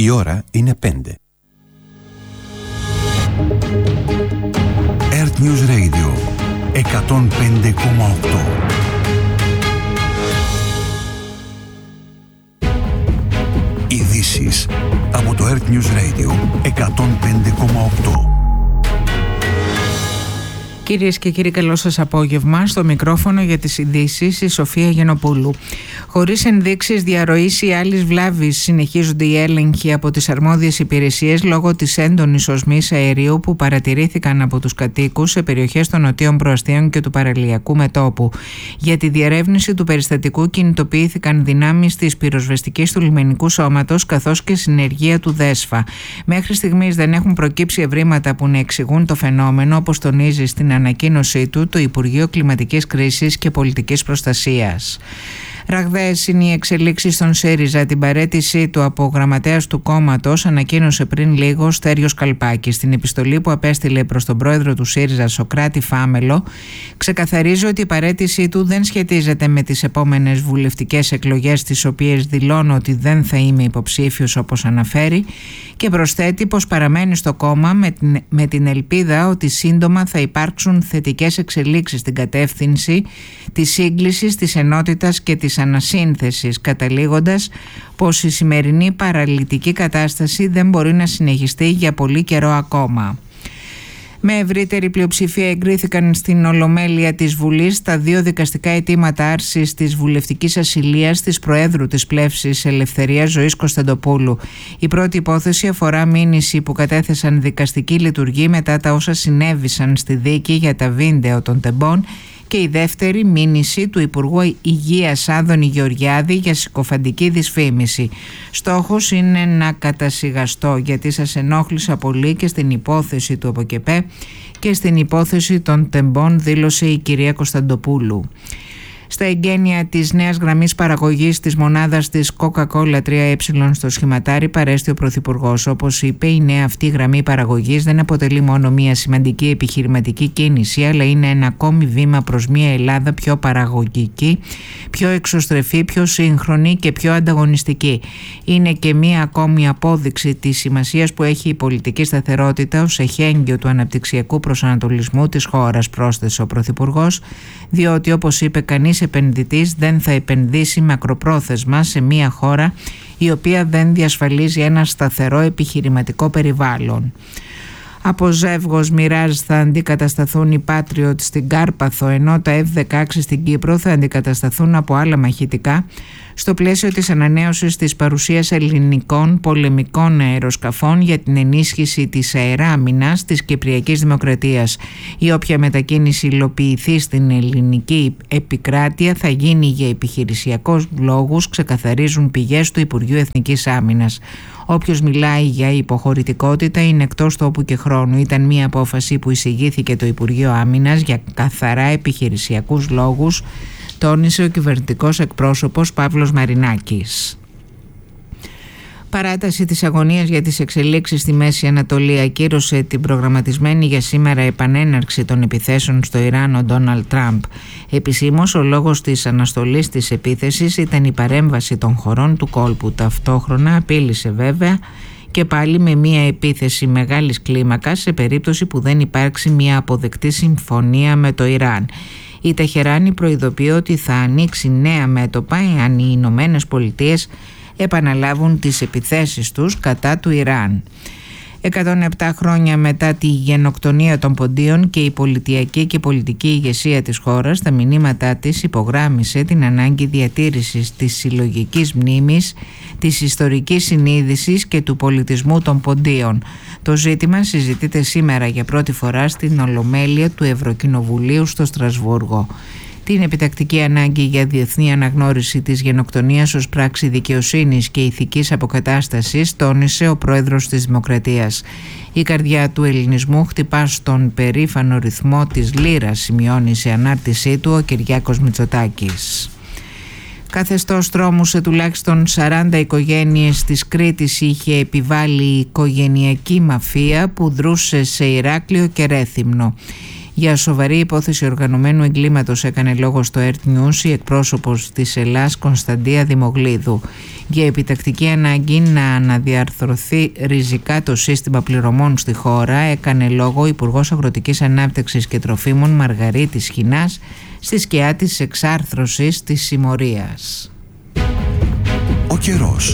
Η ώρα είναι 5. Earth News Radio 105,8. Ειδήσεις από το Earth News Radio 105,8. Κυρίες και κύριοι, καλό σας απόγευμα. Στο μικρόφωνο για τις ειδήσεις η Σοφία Γενοπούλου. Χωρίς ενδείξεις διαρροής ή άλλης βλάβης συνεχίζονται οι έλεγχοι από τις αρμόδιες υπηρεσίες λόγω της έντονης οσμής αερίου που παρατηρήθηκαν από τους κατοίκους σε περιοχές των νοτίων προαστίων και του παραλιακού μετώπου. Για τη διερεύνηση του περιστατικού κινητοποιήθηκαν δυνάμεις της πυροσβεστικής του λιμενικού σώματος καθώς και συνεργεία του ΔΕΣΦΑ. Μέχρι στιγμής δεν έχουν προκύψει ευρήματα που να εξηγούν το φαινόμενο, όπως τονίζει στην ανακοίνωσή του το Υπουργείο Κλιματικής Κρίσης και Πολιτικής Προστασίας. Ραγδαίες είναι οι εξελίξεις στον ΣΥΡΙΖΑ. Την παραίτησή του από γραμματέας του κόμματος ανακοίνωσε πριν λίγο ο Στέριος Καλπάκης. Στην επιστολή που απέστειλε προς τον πρόεδρο του ΣΥΡΙΖΑ, Σωκράτη Φάμελο, ξεκαθαρίζει ότι η παραίτησή του δεν σχετίζεται με τις επόμενες βουλευτικές εκλογές, τις οποίες δηλώνω ότι δεν θα είμαι υποψήφιος όπως αναφέρει, και προσθέτει πως παραμένει στο κόμμα με την ελπίδα ότι σύντομα θα υπάρξουν θετικές εξελίξεις στην κατεύθυνση της σύγκλησης, της ενότητας και της ανασύνθεσης, καταλήγοντας πως η σημερινή παραλυτική κατάσταση δεν μπορεί να συνεχιστεί για πολύ καιρό ακόμα. Με ευρύτερη πλειοψηφία εγκρίθηκαν στην Ολομέλεια της Βουλής τα δύο δικαστικά αιτήματα άρσης της βουλευτικής ασυλίας της Προέδρου της Πλεύσης Ελευθερίας Ζωής Κωνσταντοπούλου. Η πρώτη υπόθεση αφορά μήνυση που κατέθεσαν δικαστική λειτουργοί μετά τα όσα συνέβησαν στη δίκη για τα βίντεο των τεμπών, και η δεύτερη μήνυση του Υπουργού Υγείας Άδωνη Γεωργιάδη για συκοφαντική δυσφήμιση. Στόχος είναι να κατασιγαστώ γιατί σας ενόχλησα πολύ και στην υπόθεση του ΟΠΟΚΕΠΕ και στην υπόθεση των τεμπών, δήλωσε η κυρία Κωνσταντοπούλου. Στα εγγένεια της νέας γραμμής παραγωγής της μονάδας της Coca-Cola 3E στο Σχηματάρι παρέστη ο Πρωθυπουργός. Όπως είπε, η νέα αυτή γραμμή παραγωγής δεν αποτελεί μόνο μια σημαντική επιχειρηματική κίνηση, αλλά είναι ένα ακόμη βήμα προς μια Ελλάδα πιο παραγωγική, πιο εξωστρεφή, πιο σύγχρονη και πιο ανταγωνιστική. Είναι και μια ακόμη απόδειξη της σημασίας που έχει η πολιτική σταθερότητα ως εχέγγυο του αναπτυξιακού προσανατολισμού της χώρας, πρόσθεσε ο Πρωθυπουργός, διότι, όπως είπε, κανείς επενδυτής δεν θα επενδύσει μακροπρόθεσμα σε μια χώρα η οποία δεν διασφαλίζει ένα σταθερό επιχειρηματικό περιβάλλον. Από ζεύγος Mirage θα αντικατασταθούν οι Patriot στην Κάρπαθο, ενώ τα F-16 στην Κύπρο θα αντικατασταθούν από άλλα μαχητικά στο πλαίσιο της ανανέωσης της παρουσίας ελληνικών πολεμικών αεροσκαφών για την ενίσχυση της αεράμινας της Κυπριακής Δημοκρατίας. Η όποια μετακίνηση υλοποιηθεί στην ελληνική επικράτεια θα γίνει για επιχειρησιακούς λόγους, ξεκαθαρίζουν πηγές του Υπουργείου Εθνικής Άμυνας. Όποιος μιλάει για υποχωρητικότητα είναι εκτός τόπου και χρόνου. Ήταν μια απόφαση που εισηγήθηκε το Υπουργείο Άμυνας για καθαρά επιχειρησιακούς λόγους, τόνισε ο κυβερνητικός εκπρόσωπος Παύλος Μαρινάκης. Παράταση της αγωνίας για τις εξελίξεις στη Μέση Ανατολή ακύρωσε την προγραμματισμένη για σήμερα επανέναρξη των επιθέσεων στο Ιράν ο Ντόναλντ Τραμπ. Επισήμως, ο λόγος της αναστολής της επίθεσης ήταν η παρέμβαση των χωρών του κόλπου. Ταυτόχρονα απείλησε βέβαια και πάλι με μια επίθεση μεγάλης κλίμακας σε περίπτωση που δεν υπάρξει μια αποδεκτή συμφωνία με το Ιράν. Η Τεχεράνη προειδοποιεί ότι θα ανοίξει νέα μέτωπα εάν οι Ηνωμένες Πολιτείες επαναλάβουν τις επιθέσεις τους κατά του Ιράν. 107 χρόνια μετά τη γενοκτονία των Ποντίων και η πολιτιακή και πολιτική ηγεσία της χώρας, τα μηνύματά της υπογράμμισε την ανάγκη διατήρησης της συλλογικής μνήμης, της ιστορικής συνείδησης και του πολιτισμού των Ποντίων. Το ζήτημα συζητείται σήμερα για πρώτη φορά στην Ολομέλεια του Ευρωκοινοβουλίου στο Στρασβούργο. Την επιτακτική ανάγκη για διεθνή αναγνώριση της γενοκτονίας ως πράξη δικαιοσύνης και ηθικής αποκατάστασης τόνισε ο πρόεδρος της Δημοκρατίας. Η καρδιά του ελληνισμού χτυπά στον περήφανο ρυθμό της λύρας, σημειώνει σε ανάρτησή του ο Κυριάκος Μητσοτάκης. Καθεστώς τρόμου σε τουλάχιστον 40 οικογένειες της Κρήτης είχε επιβάλει η οικογενειακή μαφία που δρούσε σε Ηράκλειο και Ρέθυμνο. Για σοβαρή υπόθεση οργανωμένου εγκλήματος έκανε λόγο στο Earth News η εκπρόσωπος της Ελλάς Κωνσταντία Δημογλίδου. Για επιτακτική ανάγκη να αναδιαρθρωθεί ριζικά το σύστημα πληρωμών στη χώρα έκανε λόγο ο Υπουργός Αγροτικής Ανάπτυξης και Τροφίμων Μαργαρίτης Χινάς στη σκιά της εξάρθρωσης της συμμορίας. Ο καιρός.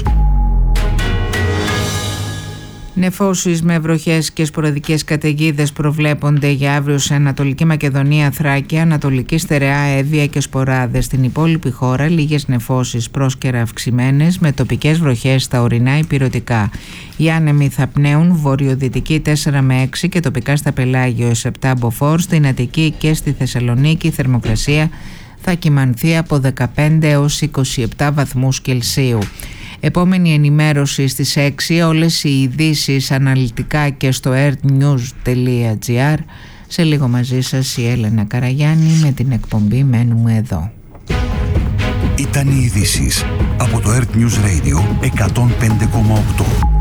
Νεφώσεις με βροχές και σποραδικές καταιγίδες προβλέπονται για αύριο σε Ανατολική Μακεδονία, Θράκη, Ανατολική Στερεά, Εύβοια και σποράδες. Στην υπόλοιπη χώρα λίγες νεφώσεις πρόσκαιρα αυξημένες με τοπικές βροχές στα ορεινά υπηρετικά. Οι άνεμοι θα πνέουν βορειοδυτική 4 με 6 και τοπικά στα πελάγιο 7 μποφόρ. Στην Αττική και στη Θεσσαλονίκη η θερμοκρασία θα κυμανθεί από 15 έως 27 βαθμούς Κελσίου. Επόμενη ενημέρωση στις 6, όλες οι ειδήσεις αναλυτικά και στο earthnews.gr. Σε λίγο μαζί σας η Έλενα Καραγιάννη με την εκπομπή «Μένουμε εδώ». Ήταν οι ειδήσεις από το Earth News Radio 105,8.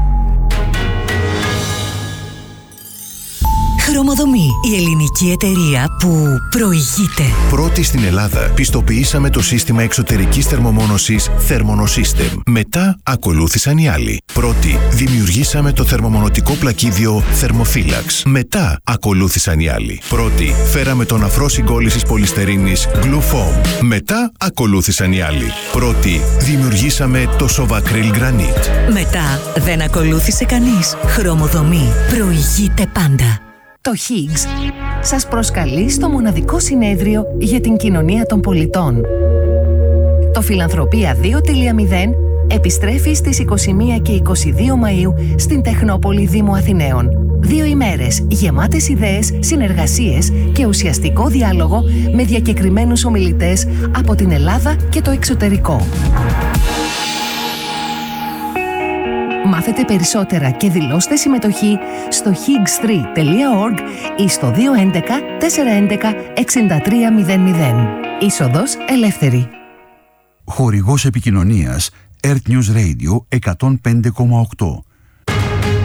Χρωμοδομή, η ελληνική εταιρεία που προηγείται. Πρώτη στην Ελλάδα πιστοποιήσαμε το σύστημα εξωτερικής θερμομόνωσης Thermonosystem. Μετά ακολούθησαν οι άλλοι. Πρώτη δημιουργήσαμε το θερμομονωτικό πλακίδιο Thermophilax. Μετά ακολούθησαν οι άλλοι. Πρώτη φέραμε τον αφρό συγκόλλησης πολυστερίνης Glufoam. Μετά ακολούθησαν οι άλλοι. Πρώτη δημιουργήσαμε το Sovacryl Granite. Μετά δεν ακολούθησε κανείς. Χρωμοδομή προηγείται πάντα. Το Higgs σας προσκαλεί στο μοναδικό συνέδριο για την κοινωνία των πολιτών. Το Φιλανθρωπία 2.0 επιστρέφει στις 21 και 22 Μαΐου στην Τεχνόπολη Δήμου Αθηναίων. 2 ημέρες γεμάτες ιδέες, συνεργασίες και ουσιαστικό διάλογο με διακεκριμένους ομιλητές από την Ελλάδα και το εξωτερικό. Μάθετε περισσότερα και δηλώστε συμμετοχή στο higgs3.org ή στο 211 411 6300. Είσοδος ελεύθερη. Χορηγός επικοινωνίας Earth News Radio 105,8.